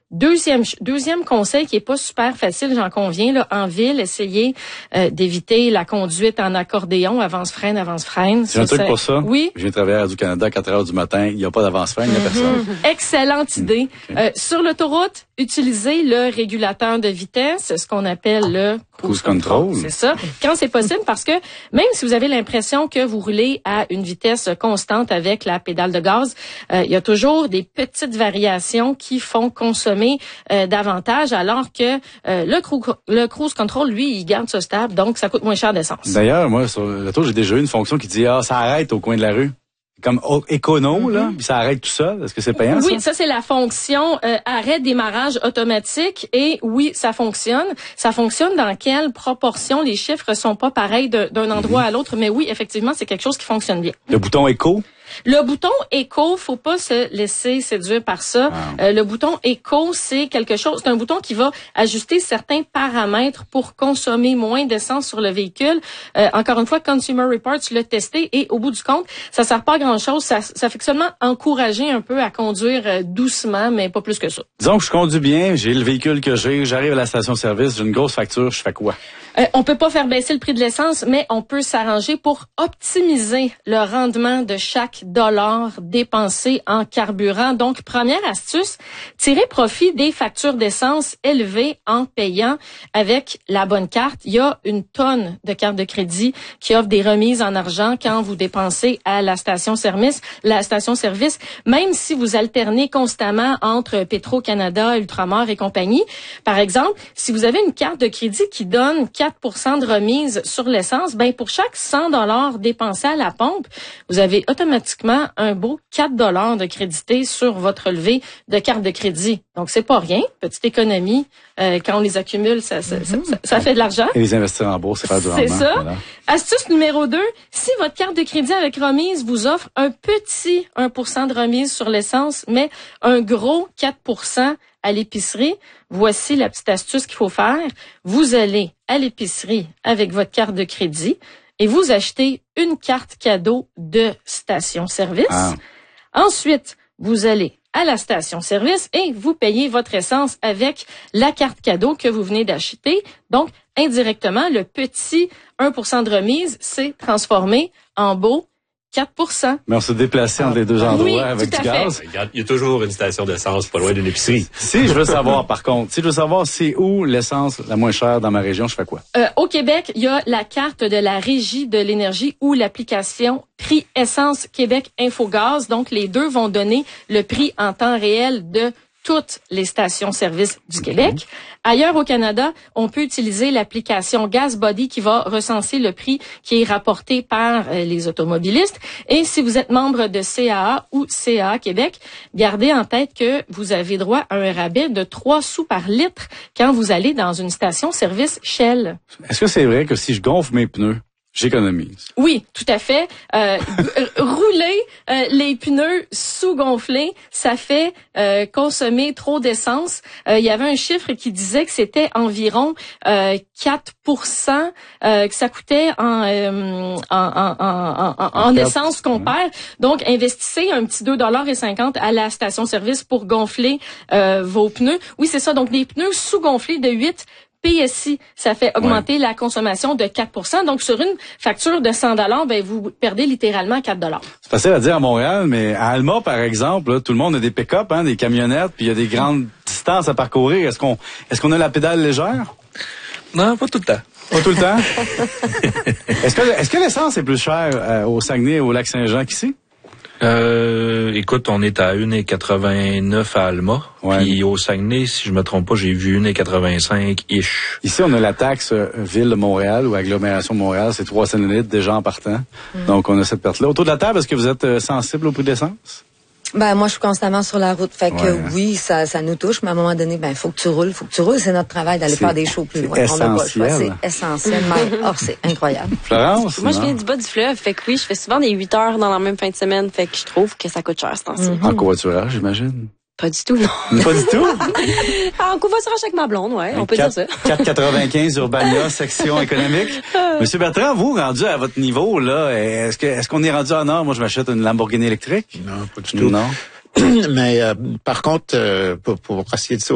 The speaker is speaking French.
Deuxième conseil qui est pas super facile, j'en conviens, là, en ville, essayez d'éviter la conduite en accordéon, avance-freine. C'est un truc pour ça? Oui. Je viens travailler à Radio-Canada à 4 heures du matin, il n'y a pas d'avance-freine, il n'y a personne. Excellente idée. Okay. Sur l'autoroute, utilisez le régulateur de vitesse, ce qu'on appelle le cruise control. C'est ça. Quand c'est possible, parce que même si vous avez l'impression que vous roulez à une vitesse constante avec la pédale de gaz, il y a toujours des petites variations qui font consommer davantage, alors que le cruise control, lui, il garde ça stable, donc ça coûte moins cher d'essence. D'ailleurs, moi, sur l'auto, j'ai déjà eu une fonction qui dit « ça arrête au coin de la rue ». Comme écono, là, puis ça arrête tout seul. Est-ce que c'est payant, Oui, ça c'est la fonction arrêt-démarrage automatique. Et oui, ça fonctionne. Ça fonctionne dans quelle proportion? Les chiffres sont pas pareils d'un endroit à l'autre, mais oui, effectivement, c'est quelque chose qui fonctionne bien. Le bouton éco? Le bouton Eco, faut pas se laisser séduire par ça. Le bouton Eco, c'est un bouton qui va ajuster certains paramètres pour consommer moins d'essence sur le véhicule. Encore une fois, Consumer Reports l'a testé et au bout du compte, ça sert pas à grand chose. Ça fait que seulement encourager un peu à conduire doucement, mais pas plus que ça. Disons que je conduis bien, j'ai le véhicule que j'arrive à la station-service, j'ai une grosse facture, je fais quoi? On peut pas faire baisser le prix de l'essence, mais on peut s'arranger pour optimiser le rendement de chaque dollar dépensé en carburant. Donc, première astuce, tirez profit des factures d'essence élevées en payant avec la bonne carte. Il y a une tonne de cartes de crédit qui offrent des remises en argent quand vous dépensez à la station-service. Même si vous alternez constamment entre Petro-Canada, Ultramar et compagnie. Par exemple, si vous avez une carte de crédit qui donne 4% de remise sur l'essence, ben pour chaque 100 $ dépensé à la pompe, vous avez automatiquement un beau 4 $ de crédité sur votre relevé de carte de crédit. Donc c'est pas rien, petite économie. Quand on les accumule, ça fait de l'argent. Et les investir en bourse, c'est faire du rendement. C'est ça. Voilà. Astuce numéro 2, si votre carte de crédit avec remise vous offre un petit 1% de remise sur l'essence, mais un gros 4% à l'épicerie, voici la petite astuce qu'il faut faire. Vous allez à l'épicerie avec votre carte de crédit et vous achetez une carte cadeau de station-service. Ensuite, vous allez à la station-service et vous payez votre essence avec la carte cadeau que vous venez d'acheter. Donc, indirectement, le petit 1% de remise s'est transformé en beau 4%. Mais on se déplaçait entre les deux endroits avec du gaz. Il y a toujours une station d'essence pas loin d'une épicerie. Si je veux savoir, par contre, c'est où l'essence la moins chère dans ma région, je fais quoi? Au Québec, il y a la carte de la Régie de l'énergie ou l'application Prix Essence Québec Infogaz. Donc, les deux vont donner le prix en temps réel de toutes les stations-service du Québec. Ailleurs au Canada, on peut utiliser l'application GasBuddy qui va recenser le prix qui est rapporté par les automobilistes. Et si vous êtes membre de CAA ou CAA Québec, gardez en tête que vous avez droit à un rabais de 3 sous par litre quand vous allez dans une station-service Shell. Est-ce que c'est vrai que si je gonfle mes pneus, j'économise? Oui, tout à fait. Rouler les pneus sous-gonflés, ça fait consommer trop d'essence. Il y avait un chiffre qui disait que c'était environ 4%, que ça coûtait en essence qu'on perd. Donc, investissez un petit 2,50 $ à la station-service pour gonfler vos pneus. Oui, c'est ça. Donc, des pneus sous-gonflés de 8 PSI, ça fait augmenter la consommation de 4%. Donc, sur une facture de 100 $, ben, vous perdez littéralement 4 $. C'est facile à dire à Montréal, mais à Alma, par exemple, là, tout le monde a des pick-up, des camionnettes, puis il y a des grandes distances à parcourir. Est-ce qu'on a la pédale légère? Non, pas tout le temps. Pas tout le temps? Est-ce que l'essence est plus chère au Saguenay et au Lac-Saint-Jean qu'ici? Écoute, on est à 1,89 à Alma. Puis au Saguenay, si je me trompe pas, j'ai vu 1,85-ish. Ici, on a la taxe Ville de Montréal ou agglomération de Montréal, c'est 3 cents litres déjà en partant. Donc, on a cette perte-là. Autour de la table, est-ce que vous êtes sensible au prix de l'essence? Ben, moi, je suis constamment sur la route. Fait que oui, ça nous touche, mais à un moment donné, ben, faut que tu roules. C'est notre travail d'aller faire des shows plus loin. On n'a pas le choix. C'est essentiel. C'est incroyable. Florence? Moi, je viens du bas du fleuve. Fait que oui, je fais souvent des 8 heures dans la même fin de semaine. Fait que je trouve que ça coûte cher, ce temps-ci. En covoiturage, j'imagine? Pas du tout, non. Pas du tout? En covoiturage avec ma blonde, ouais. On peut dire ça. 4,95 Urbania, section économique. Monsieur Bertrand, vous, rendu à votre niveau, là, est-ce qu'on est rendu en or? Moi, je m'achète une Lamborghini électrique? Non, pas du tout. Non. Mais par contre, pour essayer de ça